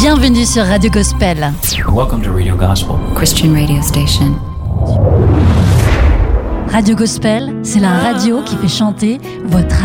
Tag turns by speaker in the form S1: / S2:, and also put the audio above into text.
S1: Bienvenue sur Radio Gospel.
S2: Welcome to Radio Gospel,
S3: Christian radio station.
S1: Radio Gospel, c'est la radio qui fait chanter votre